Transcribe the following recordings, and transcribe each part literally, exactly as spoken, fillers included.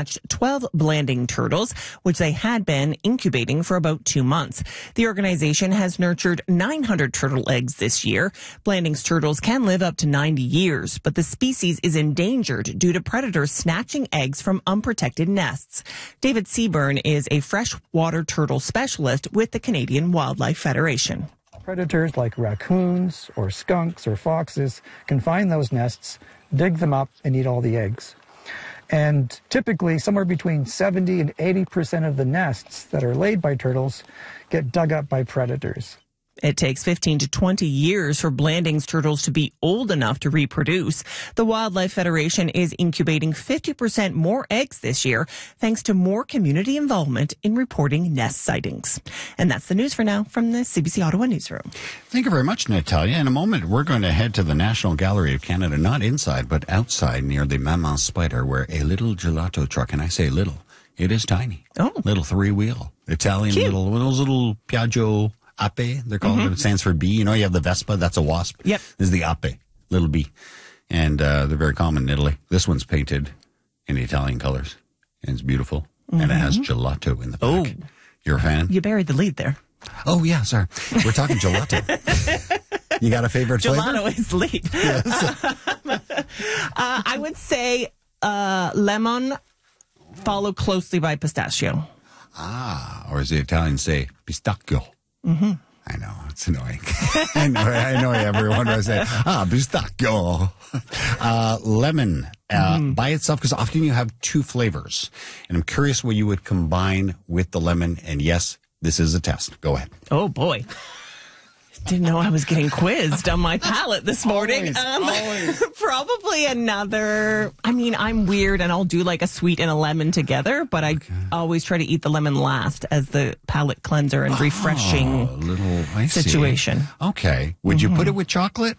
hatched twelve Blanding turtles, which they had been incubating for about two months. The organization has nurtured nine hundred turtle eggs this year. Blanding's turtles can live up to ninety years, but the species is endangered due to predators snatching eggs from unprotected nests. David Seaburn is a freshwater turtle specialist with the Canadian Wildlife Federation. Predators like raccoons or skunks or foxes can find those nests, dig them up, and eat all the eggs. And typically, somewhere between seventy and eighty percent of the nests that are laid by turtles get dug up by predators. It takes fifteen to twenty years for Blanding's turtles to be old enough to reproduce. The Wildlife Federation is incubating fifty percent more eggs this year, thanks to more community involvement in reporting nest sightings. And that's the news for now from the C B C Ottawa Newsroom. Thank you very much, Natalia. In a moment, we're going to head to the National Gallery of Canada, not inside, but outside near the Maman Spider, where a little gelato truck, and I say little, it is tiny. Oh. Little three-wheel, Italian Cute. little, those little Piaggio Ape, they're called. Mm-hmm. It stands for bee. You know, you have the Vespa, that's a wasp. Yep. This is the Ape, little bee. And uh, they're very common in Italy. This one's painted in Italian colors. And it's beautiful. Mm-hmm. And it has gelato in the back. Oh. You're a fan? You buried the lead there. Oh, yeah, sorry. We're talking gelato. You got a favorite flavor? Gelato is lead. Yes. uh, I would say uh, lemon, followed closely by pistachio. Ah, or as the Italians say, pistacchio. Mm-hmm. I know, it's annoying. I know, I know everyone was saying, ah, pistacchio. Uh, lemon, uh, mm. by itself, because often you have two flavors. And I'm curious what you would combine with the lemon. And yes, this is a test. Go ahead. Oh, boy. Didn't know I was getting quizzed on my palate this morning. Always, um, always. Probably another, I mean, I'm weird and I'll do like a sweet and a lemon together, but I okay. always try to eat the lemon last as the palate cleanser and refreshing oh, little, I situation. See. Okay. Would mm-hmm. you put it with chocolate?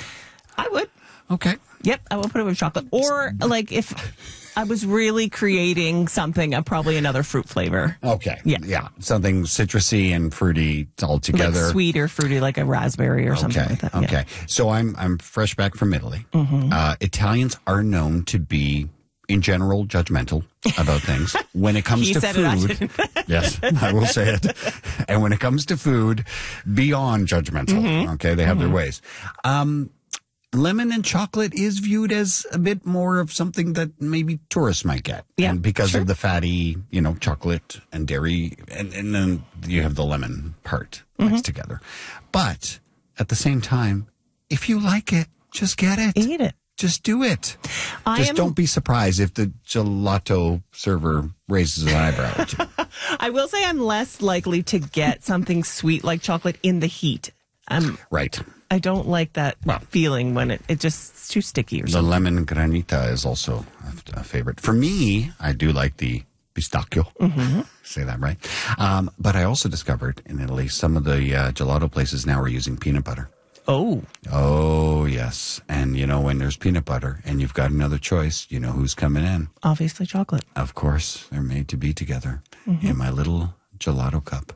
I would. Okay. Yep, I will put it with chocolate. Or like if I was really creating something, uh, probably another fruit flavor. Okay. Yeah. Yeah. Something citrusy and fruity all together. Like sweet or fruity, like a raspberry or okay. something like that. Okay. Yeah. So I'm I'm fresh back from Italy. Mm-hmm. Uh, Italians are known to be, in general, judgmental about things. When it comes he to said food, it, yes, I will say it. And when it comes to food, beyond judgmental. Mm-hmm. Okay, they have mm-hmm. their ways. Um, Lemon and chocolate is viewed as a bit more of something that maybe tourists might get. Yeah, and because sure. of the fatty, you know, chocolate and dairy, and, and then you have the lemon part mm-hmm. mixed together. But at the same time, if you like it, just get it. Eat it. Just do it. I just am... don't be surprised if the gelato server raises an eyebrow at you. I will say I'm less likely to get something sweet like chocolate in the heat. I'm, right. I don't like that well, feeling when it, it just it's too sticky or something. The lemon granita is also a, a favorite. For me, I do like the pistacchio. Mm-hmm. Say that right. Um, but I also discovered in Italy some of the uh, gelato places now are using peanut butter. Oh. Oh, yes. And, you know, when there's peanut butter and you've got another choice, you know who's coming in. Obviously chocolate. Of course. They're made to be together mm-hmm. in my little gelato cup.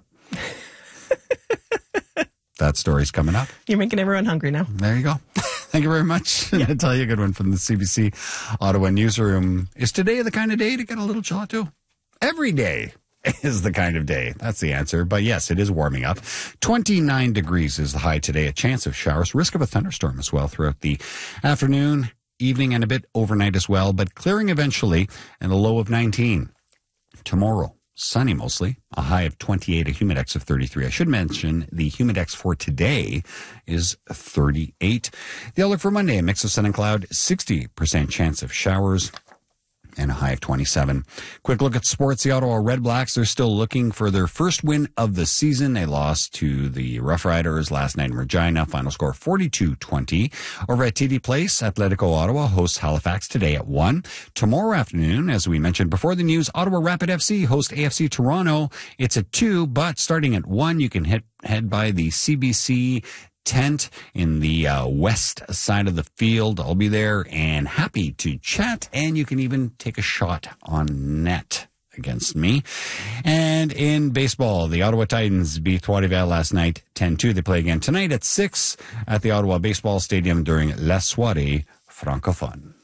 That story's coming up. You're making everyone hungry now. There you go. Thank you very much. Yeah. I tell you a good one from the C B C Ottawa Newsroom. Is today the kind of day to get a little gelato? Every day is the kind of day. That's the answer. But yes, it is warming up. twenty-nine degrees is the high today. A chance of showers. Risk of a thunderstorm as well throughout the afternoon, evening, and a bit overnight as well. But clearing eventually, and a low of nineteen. Tomorrow, sunny mostly. A high of twenty-eight, a humidex of thirty-three. I should mention the humidex for today is thirty-eight. The outlook for Monday, a mix of sun and cloud, sixty percent chance of showers, and a high of twenty-seven. Quick look at sports. The Ottawa Red Blacks, they're still looking for their first win of the season. They lost to the Rough Riders last night in Regina. Final score forty-two twenty. Over at T D Place, Atletico Ottawa hosts Halifax today at one. Tomorrow afternoon, as we mentioned before the news, Ottawa Rapid F C host A F C Toronto. It's at two, but starting at one, you can hit, head by the C B C tent in the uh, west side of the field. I'll be there and happy to chat, and you can even take a shot on net against me. And in baseball, the Ottawa Titans beat Trois-Rivières last night ten two. They play again tonight at six at the Ottawa Baseball Stadium during La Soirée Francophone.